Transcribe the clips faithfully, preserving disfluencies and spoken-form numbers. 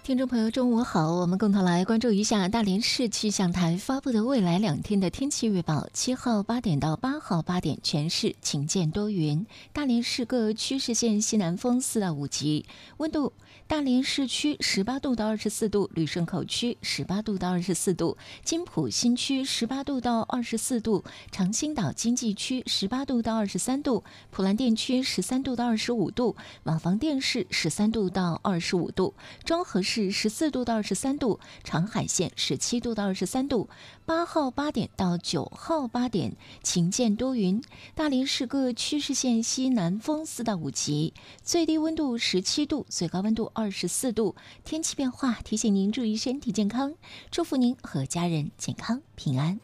听众朋友，中午好，我们共同来关注一下大连市气象台发布的未来两天的天气预报。七号八点到八号八点，全市晴见多云，大连市各区市县西南风四到五级，温度大连市区十八度到二十四度，旅顺口区十八度到二十四度，金浦新区十八度到二十四度，长兴岛经济区十八度到二十三度，普兰店区十三度到二十五度，瓦房店市十三度到二十五度，庄河市十四度到二十三度，长海县十七度到二十三度。八号八点到九号八点，晴见多云，大连市各区市县西南风四到五级，最低温度十七度，最高温度二十四度。天气变化，提醒您注意身体健康，祝福您和家人健康平安。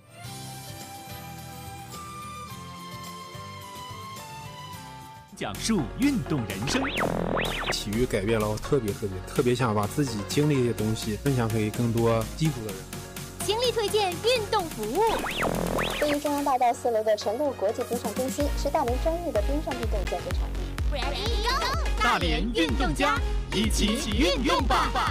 讲述运动人生， 体育改变了我特别特别特别想把自己经历的东西分享给更多低谷的人。 强力推荐运动服务。 位于中央大道四楼的晨露国际冰上中心是大连专业的冰上运动教学场地。 Ready go！ 大连运动家，一起运用吧！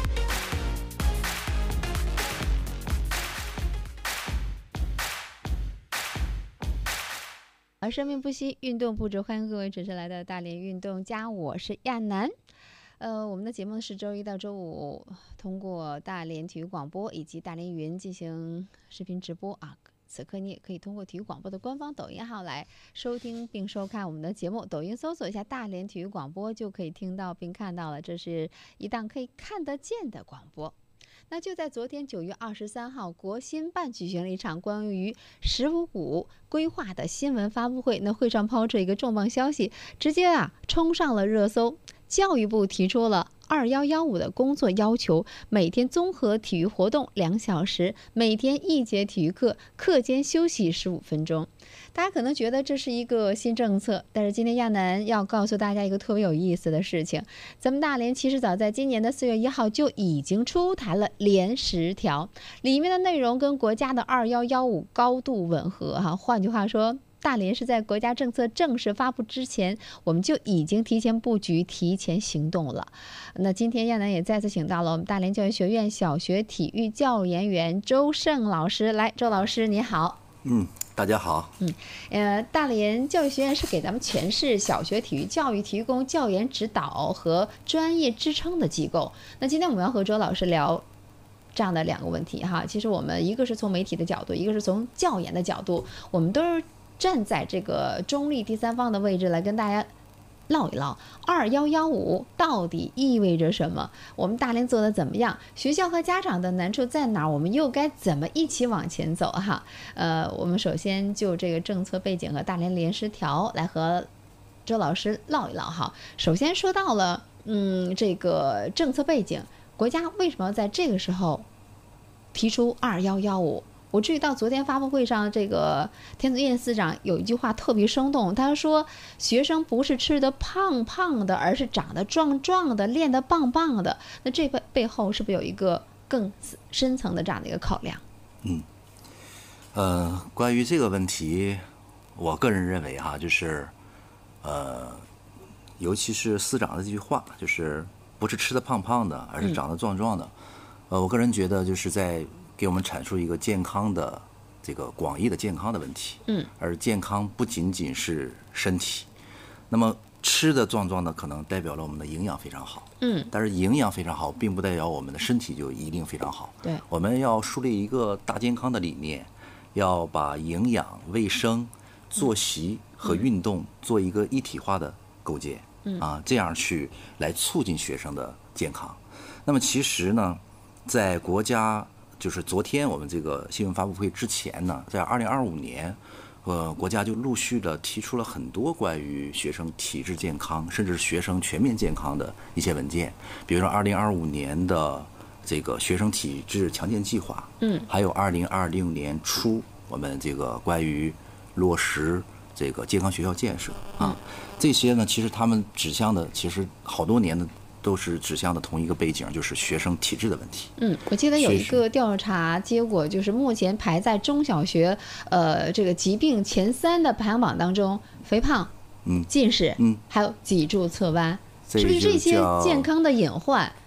而生命不息，运动不止，欢迎各位准时来到大连运动家，我是亚楠。呃，我们的节目是周一到周五通过大连体育广播以及大连云进行视频直播啊。此刻你也可以通过体育广播的官方抖音号来收听并收看我们的节目，抖音搜索一下大连体育广播就可以听到并看到了，这是一档可以看得见的广播。那就在昨天九月二十三号，国新办举行了一场关于“十五五”规划的新闻发布会。那会上抛出一个重磅消息，直接啊冲上了热搜。教育部提出了二一一五的工作要求，每天综合体育活动两小时，每天一节体育课，课间休息十五分钟。大家可能觉得这是一个新政策，但是今天亚楠要告诉大家一个特别有意思的事情。咱们大连其实早在今年的四月一号就已经出台了连十条，里面的内容跟国家的二一一五高度吻合哈。换句话说，大连是在国家政策正式发布之前，我们就已经提前布局、提前行动了。那今天亚楠也再次请到了我们大连教育学院小学体育教研员周胜老师来，周老师你好。 嗯，大家好。 嗯，呃，大连教育学院是给咱们全市小学体育教育提供教研指导和专业支撑的机构。那今天我们要和周老师聊这样的两个问题哈。其实我们一个是从媒体的角度，一个是从教研的角度，我们都是站在这个中立第三方的位置来跟大家唠一唠二一一五到底意味着什么，我们大连做的怎么样，学校和家长的难处在哪儿，我们又该怎么一起往前走哈。呃，我们首先就这个政策背景和大连连十条来和周老师唠一唠哈。首先说到了嗯这个政策背景，国家为什么要在这个时候提出二一一五？我注意到昨天发布会上，这个田子燕司长有一句话特别生动，他说学生不是吃得胖胖的，而是长得壮壮的，练得棒棒的。那这背背后是不是有一个更深层的这样的一个考量？ 嗯，呃，关于这个问题，我个人认为哈，就是呃，尤其是司长的这句话，就是不是吃得胖胖的，而是长得壮壮的。嗯、呃，我个人觉得就是在给我们阐述一个健康的这个广义的健康的问题，嗯，而健康不仅仅是身体，那么吃的壮壮的可能代表了我们的营养非常好，嗯，但是营养非常好并不代表我们的身体就一定非常好，对，我们要树立一个大健康的理念，要把营养、卫生、作息和运动做一个一体化的构建，嗯啊，这样去来促进学生的健康。那么其实呢，在国家就是昨天我们这个新闻发布会之前呢，在二零二五年，呃，国家就陆续的提出了很多关于学生体质健康，甚至学生全面健康的一些文件，比如说二零二五年的这个学生体质强健计划，嗯，还有二零二六年初我们这个关于落实这个健康学校建设啊，这些呢，其实他们指向的其实好多年的。都是指向的同一个背景，就是学生体质的问题。嗯， 我记得有一个调查结果，就是目前排在中小学呃这个疾病前三的排行榜当中，肥胖、嗯、近视、嗯，还有脊柱侧弯，是不是这些健康的隐患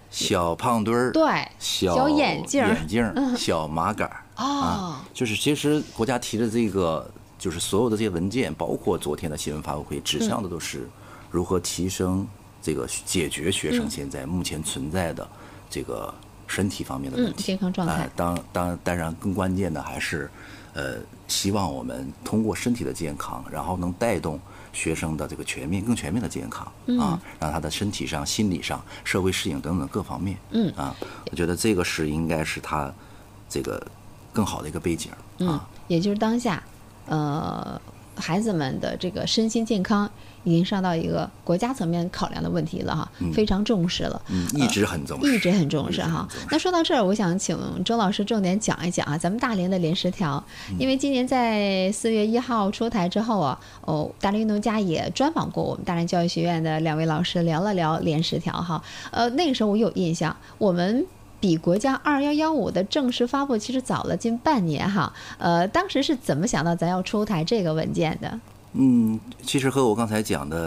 小胖墩儿， 对， 小小眼镜眼镜，小麻杆儿、 哦、 啊，就是其实国家提的这个，就是所有的这些文件，包括昨天的新闻发布会，指向的都是如何提升这个解决学生现在目前存在的这个身体方面的问题， 嗯、健康状态。 呃、当当当然，更关键的还是，呃，希望我们通过身体的健康，然后能带动学生的这个全面、更全面的健康、嗯、啊，让他的身体上、心理上、社会适应等等各方面，嗯啊，我觉得这个是应该是他这个更好的一个背景啊、 嗯，也就是当下，呃，孩子们的这个身心健康已经上到一个国家层面考量的问题了哈，嗯、非常重视了， 嗯，一直很重视， 呃、一直很重视哈。那说到这儿，我想请周老师重点讲一讲啊，咱们大连的联十条，因为今年在四月一号出台之后啊，哦，大连运动家也专访过我们大连教育学院的两位老师，聊了聊联十条哈。呃，那个时候我有印象，我们比国家二一一五的正式发布其实早了近半年哈。呃，当时是怎么想到咱要出台这个文件的？ 嗯，其实和我刚才讲的